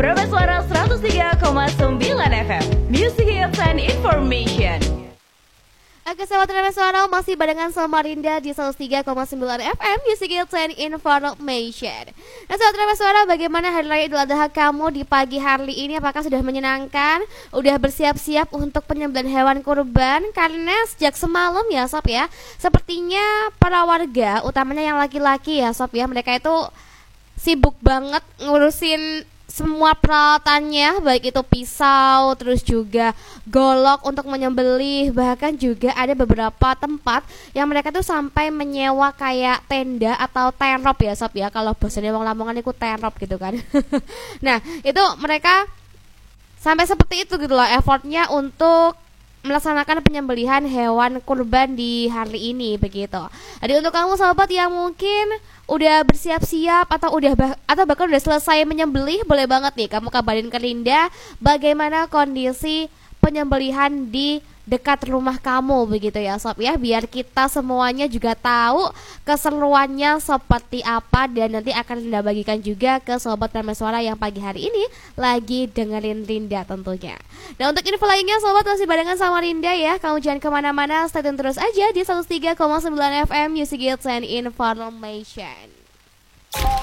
Permai Suara 103,9 FM, Music Hits and Information. Oke, sahabat Permai Suara, masih barengan Samarinda di 103,9 FM, Music Hits and Information. Nah, sahabat Permai Suara, bagaimana hari raya Idul Adha kamu di pagi hari ini? Apakah sudah menyenangkan? Udah bersiap-siap untuk penyembelihan hewan kurban? Karena sejak semalam ya Sob ya, sepertinya para warga, utamanya yang laki-laki ya Sob ya, mereka itu sibuk banget ngurusin semua peralatannya, baik itu pisau, terus juga golok untuk menyembelih. Bahkan juga ada beberapa tempat yang mereka tuh sampai menyewa kayak tenda atau tenrop ya Sob ya, kalau bahasanya wong Lamongan itu tenrop gitu kan. Nah itu mereka sampai seperti itu gitu loh effortnya untuk melaksanakan penyembelihan hewan kurban di hari ini begitu. Jadi untuk kamu sahabat yang mungkin udah bersiap-siap atau atau bahkan udah selesai menyembelih, boleh banget nih kamu kabarin ke Linda bagaimana kondisi penyembelihan di dekat rumah kamu begitu ya Sob ya, biar kita semuanya juga tahu keseruannya seperti apa dan nanti akan Linda bagikan juga ke sobat Permai Suara yang pagi hari ini lagi dengerin Linda tentunya. Nah untuk info lainnya sobat masih barengan sama Linda ya, kamu jangan kemana-mana, stay tune terus aja di 103,9 FM Music Hits and Information.